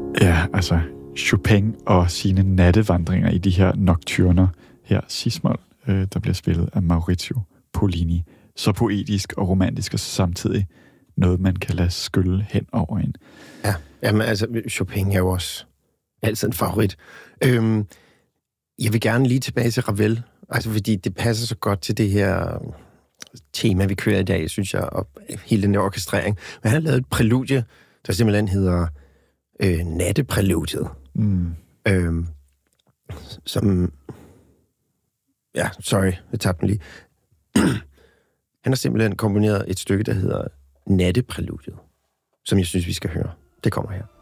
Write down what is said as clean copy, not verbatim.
Ja, altså Chopin og sine nattevandringer i de her nocturner, her cis-mol, der bliver spillet af Maurizio Pollini. Så poetisk og romantisk, og så samtidig noget, man kan lade skylle hen over en. Ja, jamen altså, Chopin er jo også altid en favorit. Jeg vil gerne lige tilbage til Ravel, altså fordi det passer så godt til det her tema, vi kører i dag, synes jeg, og hele den her orkestrering. Men han har lavet et præludie, der simpelthen hedder Nattepræludiet. Som... Ja, sorry, jeg tabte den lige. Han har simpelthen komponeret et stykke, der hedder Nattepræludiet, som jeg synes, vi skal høre. Det kommer her.